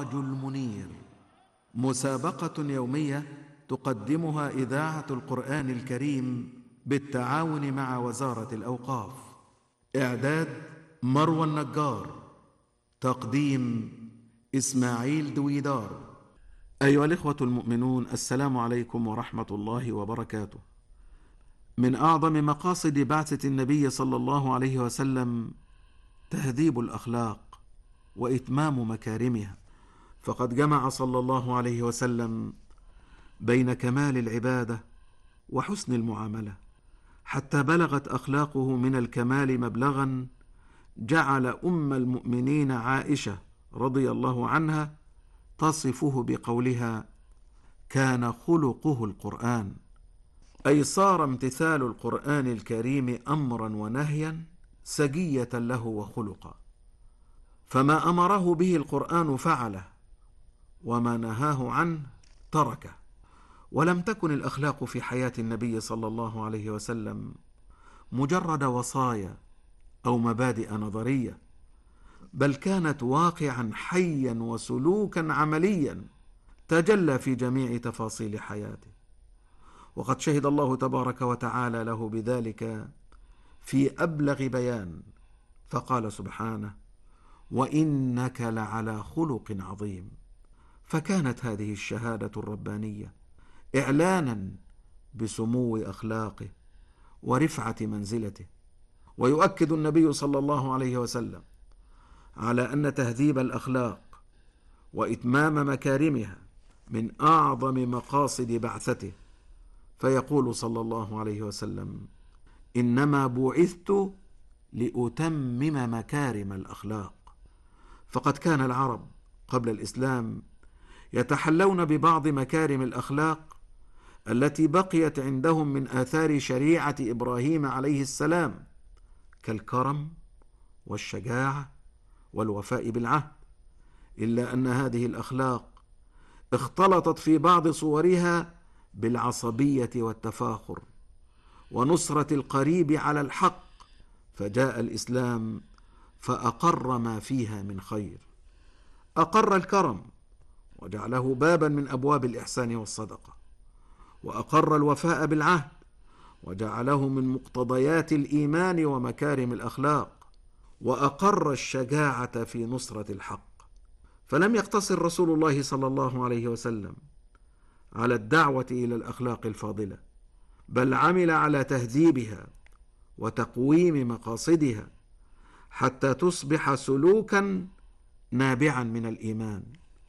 السراج المنير، مسابقة يومية تقدمها إذاعة القرآن الكريم بالتعاون مع وزارة الأوقاف. إعداد مروى النجار، تقديم إسماعيل دويدار. أيها الإخوة المؤمنون، السلام عليكم ورحمة الله وبركاته. من أعظم مقاصد بعثة النبي صلى الله عليه وسلم تهذيب الأخلاق وإتمام مكارمها، فقد جمع صلى الله عليه وسلم بين كمال العبادة وحسن المعاملة، حتى بلغت أخلاقه من الكمال مبلغا جعل أم المؤمنين عائشة رضي الله عنها تصفه بقولها: كان خلقه القرآن، أي صار امتثال القرآن الكريم أمرا ونهيا سجية له وخلقا، فما أمره به القرآن فعله، وما نهاه عنه تركه. ولم تكن الأخلاق في حياة النبي صلى الله عليه وسلم مجرد وصايا أو مبادئ نظرية، بل كانت واقعا حيا وسلوكا عمليا تجلى في جميع تفاصيل حياته. وقد شهد الله تبارك وتعالى له بذلك في أبلغ بيان، فقال سبحانه: وإنك لعلى خلق عظيم. فكانت هذه الشهادة الربانية إعلانا بسمو أخلاقه ورفعة منزلته. ويؤكد النبي صلى الله عليه وسلم على أن تهذيب الأخلاق وإتمام مكارمها من أعظم مقاصد بعثته، فيقول صلى الله عليه وسلم: إنما بعثت لأتمم مكارم الأخلاق. فقد كان العرب قبل الإسلام يتحلون ببعض مكارم الأخلاق التي بقيت عندهم من آثار شريعة إبراهيم عليه السلام، كالكرم والشجاعة والوفاء بالعهد، إلا أن هذه الأخلاق اختلطت في بعض صورها بالعصبية والتفاخر ونصرة القريب على الحق، فجاء الإسلام فأقر ما فيها من خير. أقر الكرم وجعله بابا من أبواب الإحسان والصدقة، وأقر الوفاء بالعهد وجعله من مقتضيات الإيمان ومكارم الأخلاق، وأقر الشجاعة في نصرة الحق. فلم يقتصر رسول الله صلى الله عليه وسلم على الدعوة إلى الأخلاق الفاضلة، بل عمل على تهذيبها وتقويم مقاصدها حتى تصبح سلوكا نابعا من الإيمان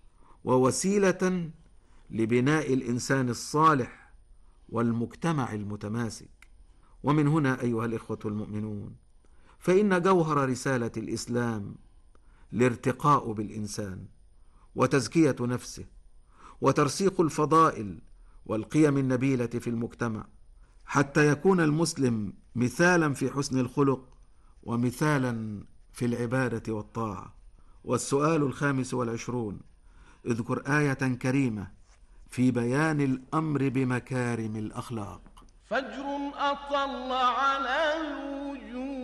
ووسيلة لبناء الإنسان الصالح والمجتمع المتماسك. ومن هنا أيها الإخوة المؤمنون، فإن جوهر رسالة الإسلام الارتقاء بالإنسان وتزكية نفسه وترسيخ الفضائل والقيم النبيلة في المجتمع، حتى يكون المسلم مثالا في حسن الخلق ومثالا في العبادة والطاعة. والسؤال 25: اذكر آية كريمة في بيان الأمر بمكارم الأخلاق. فجر أطل على الوجوه